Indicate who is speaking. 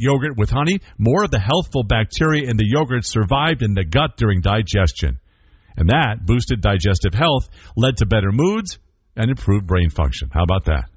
Speaker 1: yogurt with honey, more of the healthful bacteria in the yogurt survived in the gut during digestion. And that boosted digestive health, led to better moods, and improved brain function. How about that?